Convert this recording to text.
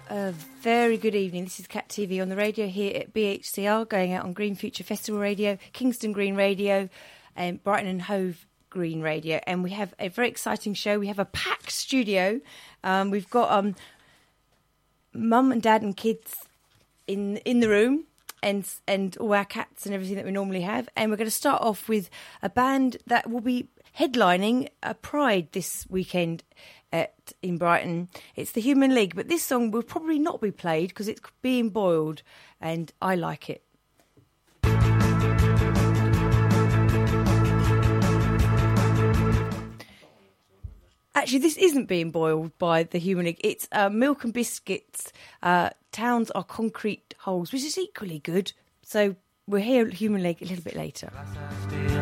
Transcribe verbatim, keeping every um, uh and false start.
A very good evening. This is Cat T V on the radio here at B H C R, going out on Green Future Festival Radio, Kingston Green Radio, and Brighton and Hove Green Radio. And we have a very exciting show. We have a packed studio. Um, we've got um, mum and dad and kids in in the room, and and all our cats and everything that we normally have. And we're going to start off with a band that will be headlining a Pride this weekend at in Brighton. It's the Human League, but this song will probably not be played because it's being boiled, and I like it. Actually, this isn't being boiled by the Human League. It's uh, Milk and Biscuits. Uh, Towns Are Concrete Holes, which is equally good. So we'll hear Human League a little bit later.